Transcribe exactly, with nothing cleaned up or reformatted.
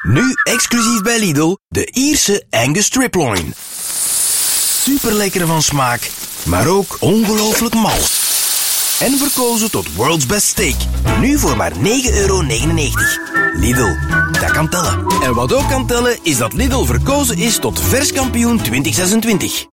Nu exclusief bij Lidl, de Ierse Angus Striploin. Super lekker van smaak, maar ook ongelooflijk mals. En verkozen tot World's Best Steak. Nu voor maar negen euro negenennegentig. Lidl, dat kan tellen. En wat ook kan tellen, is dat Lidl verkozen is tot verskampioen twintig zesentwintig.